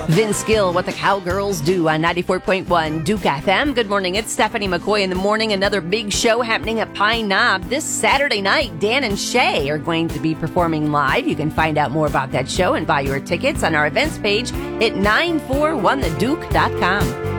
Vince Gill, What the Cowgirls Do on 94.1 Duke FM. Good morning. It's Stephanie McCoy in the morning. Another big show happening at Pine Knob this Saturday night. Dan and Shay are going to be performing live. You can find out more about that show and buy your tickets on our events page at 941theduke.com.